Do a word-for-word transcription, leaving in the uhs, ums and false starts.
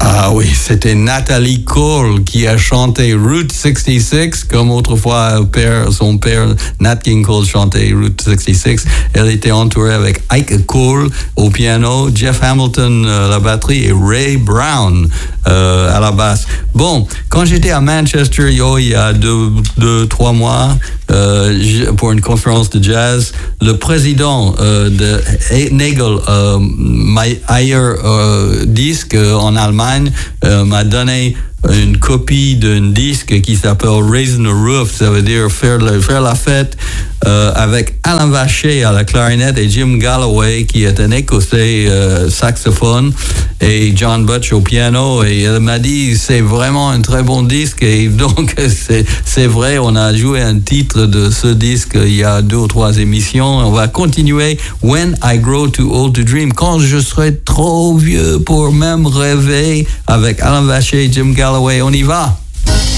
Ah oui, c'était Natalie Cole qui a chanté Route soixante-six, comme autrefois père, son père Nat King Cole chantait Route soixante-six. Elle était entourée avec Ike Cole au piano, Jeff Hamilton à la batterie et Ray Brown euh, à la basse. Bon, quand j'étais à Manchester yo, il y a deux, deux trois mois euh, pour une conférence de jazz, le président euh, de Nagel euh, Meyer euh, disque en Allemagne euh, m'a donné une copie d'un disque qui s'appelle Raising the Roof, ça veut dire faire, le, faire la fête euh, avec Alain Vacher à la clarinette et Jim Galloway qui est un écossais euh, saxophone et John Butch au piano, et elle m'a dit c'est vraiment un très bon disque, et donc c'est, c'est vrai, on a joué un titre de ce disque il y a deux ou trois émissions. On va continuer When I Grow Too Old to Dream, quand je serai trop vieux pour même rêver, avec Alain Vacher et Jim Galloway. On y va.